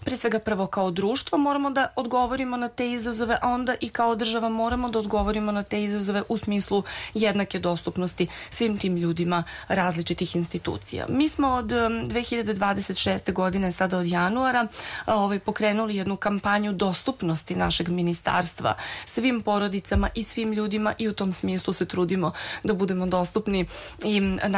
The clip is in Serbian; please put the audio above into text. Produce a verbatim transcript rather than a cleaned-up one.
pre svega prvo kao društvo moramo da odgovorimo na te izazove, a onda i kao država moramo da odgovorimo na te izazove u smislu jednake dostupnosti svim tim ljudima različitih institucija. Mi smo od dve hiljade dvadeset šeste godine, sada od januara, ovaj, pokrenuli jednu kampanju dostupnosti našeg ministarstva svim porodicama i svim ljudima i u tom smislu se trudimo da budemo dostupni i